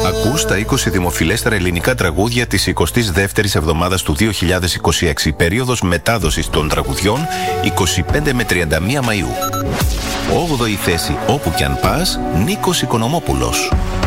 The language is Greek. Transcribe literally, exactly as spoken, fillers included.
Ακούς τα είκοσι δημοφιλέστερα ελληνικά τραγούδια της εικοστής δεύτερης εβδομάδας του δύο χιλιάδες είκοσι έξι, περίοδος μετάδοσης των τραγουδιών είκοσι πέντε με τριάντα μία Μαΐου. όγδοη θέση όπου κι αν πας, Νίκος Οικονομόπουλος.